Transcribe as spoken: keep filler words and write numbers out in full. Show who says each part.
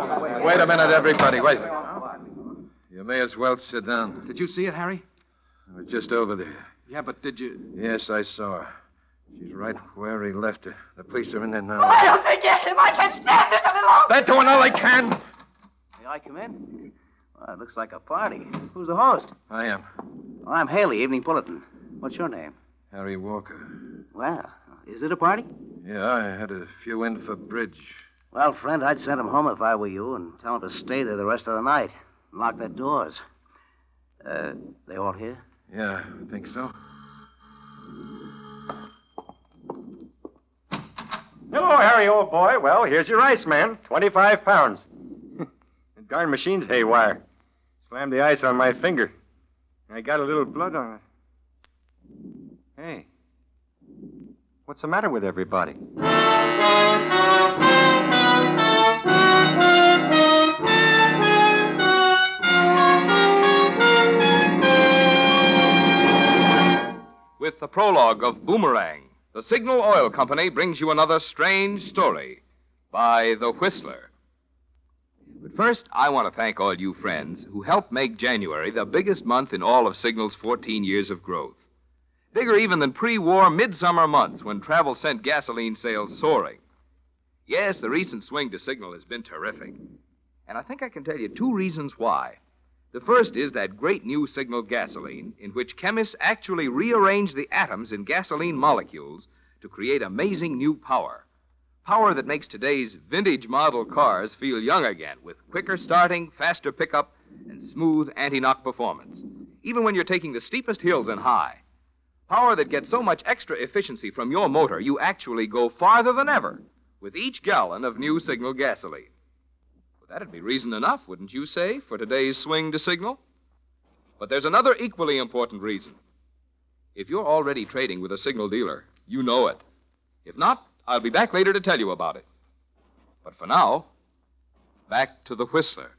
Speaker 1: Wait a minute, everybody. Wait. You may as well sit down.
Speaker 2: Did you see it, Harry?
Speaker 1: I was just over there.
Speaker 2: Yeah, but did you...
Speaker 1: Yes, I saw her. She's right where he left her. The police are in there now.
Speaker 3: Why don't they get him? I can't stand this any longer.
Speaker 1: They're doing all they can.
Speaker 4: May I come in? Well, it looks like a party. Who's the host?
Speaker 1: I am.
Speaker 4: Oh, I'm Haley, Evening Bulletin. What's your name?
Speaker 1: Harry Walker.
Speaker 4: Well, is it a party?
Speaker 1: Yeah, I had a few in for bridge.
Speaker 4: Well, friend, I'd send them home if I were you and tell them to stay there the rest of the night. Lock their doors. Uh, they all here?
Speaker 1: Yeah, I think so.
Speaker 5: Hello, Harry, old boy. Well, here's your ice, man. twenty-five pounds. The darn machine's haywire. Slammed the ice on my finger. I got a little blood on it. Hey. What's the matter with everybody?
Speaker 2: With the prologue of Boomerang, the Signal Oil Company brings you another strange story by The Whistler. But first, I want to thank all you friends who helped make January the biggest month in all of Signal's fourteen years of growth. Bigger even than pre-war midsummer months when travel sent gasoline sales soaring. Yes, the recent swing to Signal has been terrific. And I think I can tell you two reasons why. The first is that great new Signal gasoline, in which chemists actually rearrange the atoms in gasoline molecules to create amazing new power. Power that makes today's vintage model cars feel young again, with quicker starting, faster pickup, and smooth anti-knock performance, even when you're taking the steepest hills and high. Power that gets so much extra efficiency from your motor, you actually go farther than ever with each gallon of new Signal gasoline. That'd be reason enough, wouldn't you say, for today's swing to Signal? But there's another equally important reason. If you're already trading with a Signal dealer, you know it. If not, I'll be back later to tell you about it. But for now, back to the Whistler.